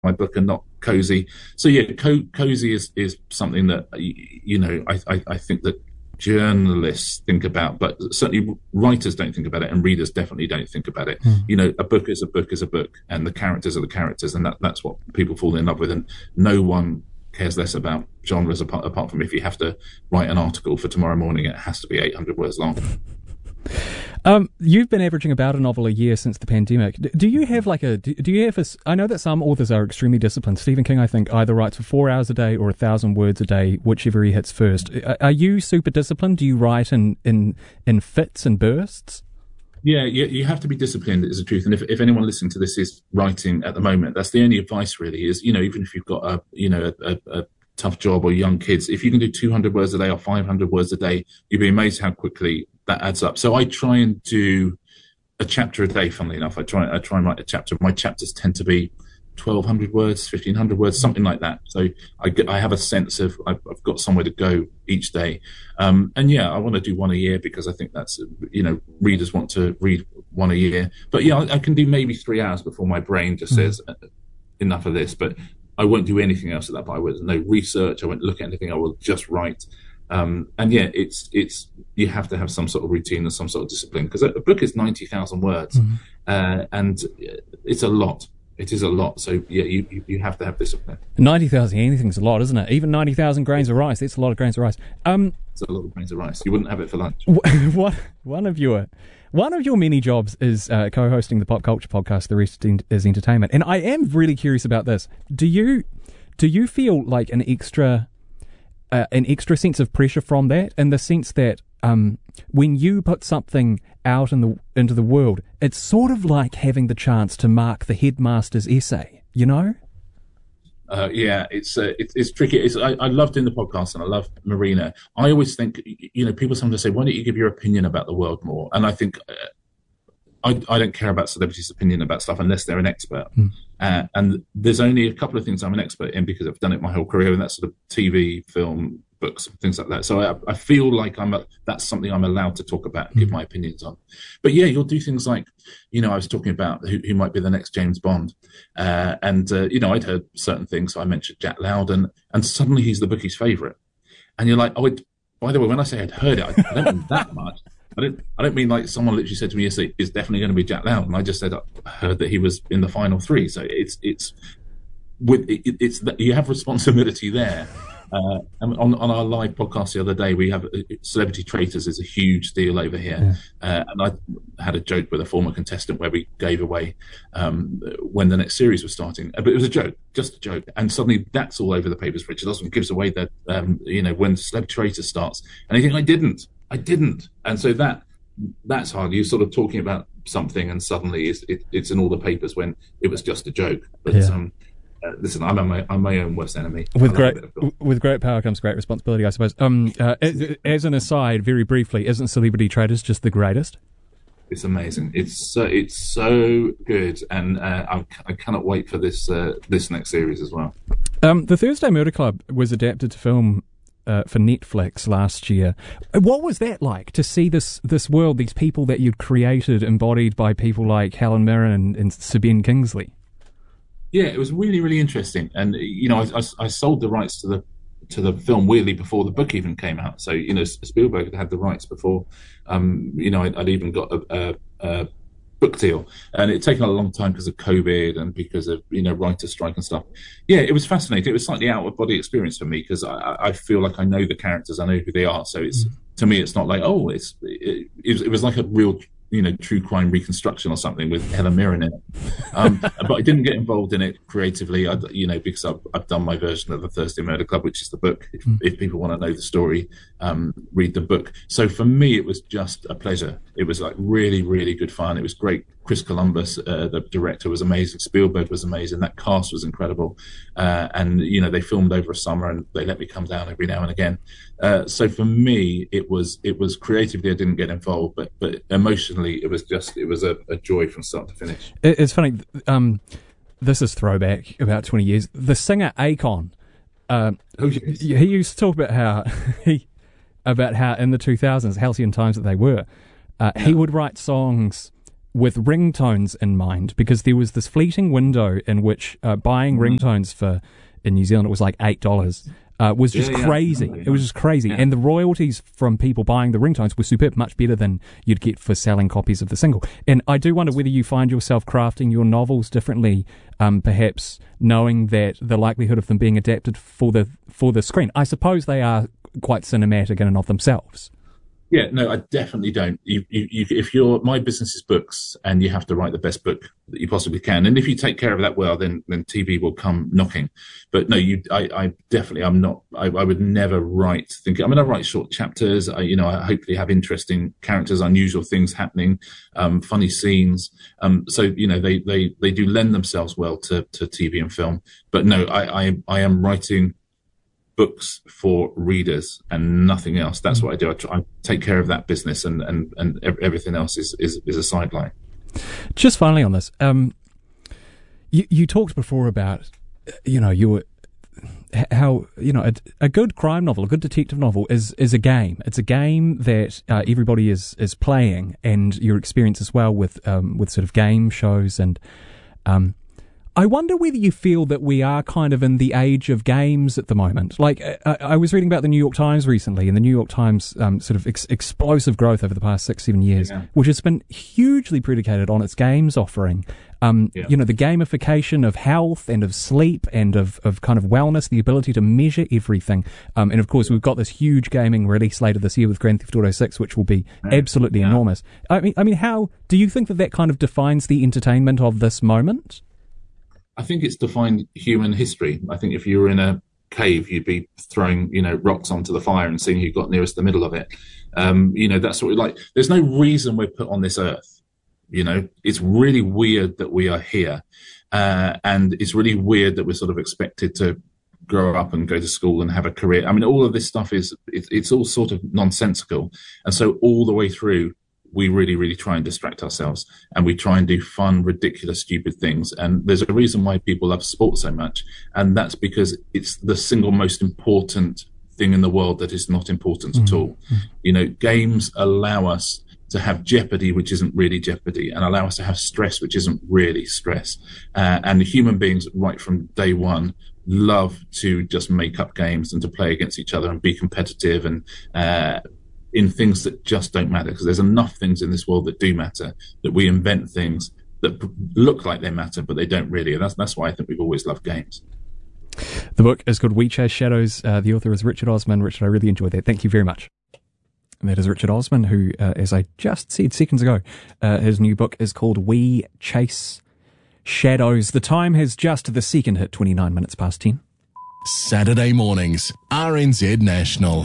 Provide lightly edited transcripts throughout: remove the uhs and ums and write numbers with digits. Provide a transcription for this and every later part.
my book and not cozy. So yeah, cozy is something that I think that journalists think about, but certainly writers don't think about it, and readers definitely don't think about it. A book is a book is a book, and the characters are the characters, and that's what people fall in love with. And no one cares less about genres apart from if you have to write an article for tomorrow morning, it has to be 800 words long. You've been averaging about a novel a year since the pandemic. Do you have I know that some authors are extremely disciplined. Stephen King, I think, either writes for 4 hours a day or 1,000 words a day, whichever he hits first. Are you super disciplined? Do you write in fits and bursts? Yeah, you have to be disciplined, is the truth. And if anyone listening to this is writing at the moment, that's the only advice really is, even if you've got a tough job or young kids, if you can do 200 words a day or 500 words a day, you'll be amazed how quickly that adds up. So I try and do a chapter a day, funnily enough. I try and write a chapter. My chapters tend to be 1,200 words, 1,500 words, something like that. So I have a sense of I've got somewhere to go each day. And yeah, I want to do one a year because I think that's, readers want to read one a year. But yeah, I can do maybe 3 hours before my brain just says enough of this, but I won't do anything else at that point. I won't no research. I won't look at anything. I will just write. And yeah, it's you have to have some sort of routine and some sort of discipline because a book is 90,000 words, and it's a lot. It is a lot. So yeah, you have to have discipline. 90,000, anything's a lot, isn't it? Even 90,000 grains of rice. It's a lot of grains of rice. It's a lot of grains of rice. You wouldn't have it for lunch. One of your many jobs is co-hosting the pop culture podcast. The rest is entertainment. And I am really curious about this. Do you feel like an extra sense of pressure from that, in the sense that when you put something out into the world, it's sort of like having the chance to mark the headmaster's essay, Yeah, it's tricky. I love doing the podcast and I love Marina. I always think, people sometimes say, why don't you give your opinion about the world more? And I think I don't care about celebrities' opinion about stuff unless they're an expert. And there's only a couple of things I'm an expert in because I've done it my whole career, and that's sort of TV, film, books, things like that. So I feel like that's something I'm allowed to talk about and give my opinions on. But yeah, you'll do things like, I was talking about who might be the next James Bond. And I'd heard certain things. So I mentioned Jack Lowden, and suddenly he's the bookie's favourite. And you're like, by the way, when I say I'd heard it, I don't mean that much. I don't mean like someone literally said to me yesterday, it's definitely going to be Jack Lowden. I just said I heard that he was in the final three. So it's you have responsibility there. And on our live podcast the other day, we have Celebrity Traitors is a huge deal over here. And I had a joke with a former contestant where we gave away when the next series was starting. But it was a joke, just a joke. And suddenly that's all over the papers. Richard Osman gives away that, when Celebrity Traitors starts. And I think I didn't. And so that's hard. You're sort of talking about something and suddenly it's in all the papers when it was just a joke. But listen, I'm my own worst enemy. With great power comes great responsibility, I suppose. As an aside, very briefly, isn't Celebrity Traitors just the greatest? It's amazing. It's so good, and I cannot wait for this next series as well. The Thursday Murder Club was adapted to film for Netflix last year. What was that like, to see this world, these people that you'd created, embodied by people like Helen Mirren and Sir Ben Kingsley? Yeah, it was really, really interesting. And, I sold the rights to the film weirdly before the book even came out. So, Spielberg had the rights before, I'd even got a book deal. And it'd taken a long time because of COVID and because of, writer's strike and stuff. Yeah, it was fascinating. It was slightly out of body experience for me because I feel like I know the characters, I know who they are. So to me, it's not like, it was like a real true crime reconstruction or something with Helen Mirren in it. But I didn't get involved in it creatively, because I've done my version of the Thursday Murder Club, which is the book. If people want to know the story, read the book. So for me, it was just a pleasure. It was like really, really good fun. It was great. Chris Columbus, the director, was amazing. Spielberg was amazing. That cast was incredible. And they filmed over a summer and they let me come down every now and again. So for me, it was creatively, I didn't get involved, but emotionally, it was a joy from start to finish. It's funny. This is throwback about 20 years. The singer Akon, he used to talk about how in the 2000s, halcyon times that they were, he would write songs with ringtones in mind, because there was this fleeting window in which buying ringtones in New Zealand, it was like $8. Was just crazy. Yeah. It was just crazy. Yeah. And the royalties from people buying the ringtones were superb, much better than you'd get for selling copies of the single. And I do wonder whether you find yourself crafting your novels differently, perhaps knowing that the likelihood of them being adapted for the screen. I suppose they are quite cinematic in and of themselves. Yeah, no, I definitely don't. If my business is books, and you have to write the best book that you possibly can, and if you take care of that well, then TV will come knocking. But no, I definitely, I'm not. I would never write. I write short chapters. I hopefully have interesting characters, unusual things happening, funny scenes. So they do lend themselves well to TV and film. But no, I am writing books for readers and nothing else. That's what I do. I take care of that business, and everything else is a sideline. Just finally on this, you talked before about how a good crime novel, a good detective novel is a game. It's a game that everybody is playing, and your experience as well with sort of game shows and. I wonder whether you feel that we are kind of in the age of games at the moment. Like, I was reading about the New York Times recently, and the New York Times sort of explosive growth over the past 6-7 years, which has been hugely predicated on its games offering. The gamification of health and of sleep and of kind of wellness, the ability to measure everything. And of course, we've got this huge gaming release later this year with Grand Theft Auto 6, which will be absolutely enormous. I mean, how do you think that kind of defines the entertainment of this moment? I think it's defined human history. I think if you were in a cave, you'd be throwing, rocks onto the fire and seeing who got nearest the middle of it. That's what we like. There's no reason we're put on this earth. It's really weird that we are here. And it's really weird that we're sort of expected to grow up and go to school and have a career. I mean, all of this stuff it's all sort of nonsensical. And so all the way through, we really, really try and distract ourselves, and we try and do fun, ridiculous, stupid things. And there's a reason why people love sport so much, and that's because it's the single most important thing in the world that is not important at all. Games allow us to have jeopardy, which isn't really jeopardy, and allow us to have stress, which isn't really stress. And human beings, right from day one, love to just make up games and to play against each other and be competitive and in things that just don't matter, because there's enough things in this world that do matter, that we invent things that look like they matter, but they don't really. And that's why I think we've always loved games. The book is called We Chase Shadows. The author is Richard Osman. Richard, I really enjoyed that. Thank you very much. And that is Richard Osman, who, as I just said seconds ago, his new book is called We Chase Shadows. The time has just the second hit 29 minutes past 10. Saturday mornings, RNZ National.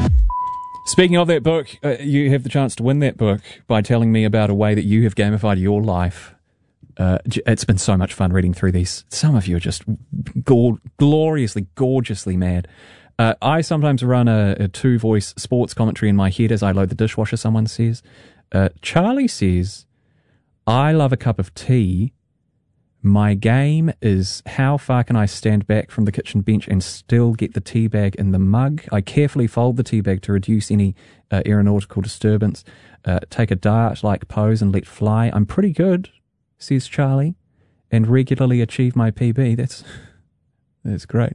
Speaking of that book, you have the chance to win that book by telling me about a way that you have gamified your life. It's been so much fun reading through these. Some of you are just gloriously, gorgeously mad. I sometimes run a 2-voice sports commentary in my head as I load the dishwasher, someone says. Charlie says, I love a cup of tea. My game is how far can I stand back from the kitchen bench and still get the tea bag in the mug. I carefully fold the tea bag to reduce any aeronautical disturbance. Take a dart-like pose and let fly. I'm pretty good, says Charlie, and regularly achieve my PB. That's great.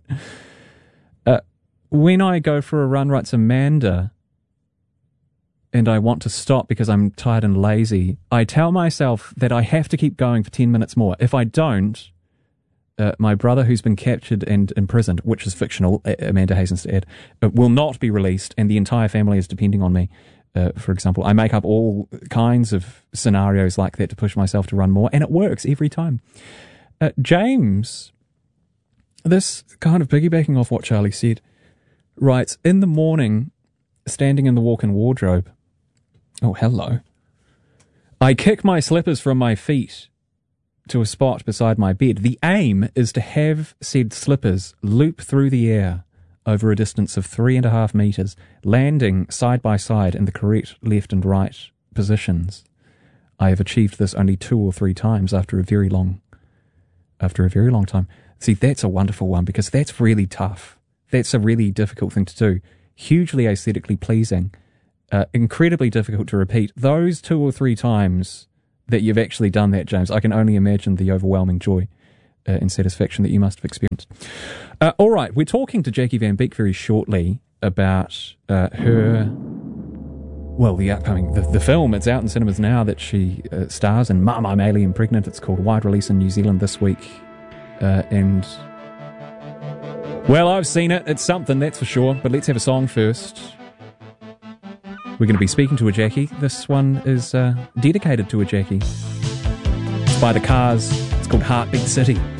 When I go for a run, writes Amanda, and I want to stop because I'm tired and lazy, I tell myself that I have to keep going for 10 minutes more. If I don't, my brother, who's been captured and imprisoned, which is fictional, Amanda hastens to add, will not be released, and the entire family is depending on me. For example, I make up all kinds of scenarios like that to push myself to run more, and it works every time. James, this kind of piggybacking off what Charlie said, writes, in the morning, standing in the walk-in wardrobe, oh, hello. I kick my slippers from my feet to a spot beside my bed. The aim is to have said slippers loop through the air over a distance of 3.5 meters, landing side by side in the correct left and right positions. I have achieved this only 2 or 3 times after a very long time. See, that's a wonderful one, because that's really tough. That's a really difficult thing to do. Hugely aesthetically pleasing. Incredibly difficult to repeat. Those 2 or 3 times that you've actually done that, James. I can only imagine the overwhelming joy and satisfaction that you must have experienced. All right, we're talking to Jackie Van Beek very shortly about her... Well, the upcoming... The film, it's out in cinemas now, that she stars in. Mum, I'm Alien Pregnant. It's called wide release in New Zealand this week. And... Well, I've seen it. It's something, that's for sure. But let's have a song first. We're going to be speaking to a Jackie. This one is dedicated to a Jackie. It's by The Cars. It's called Heartbeat City.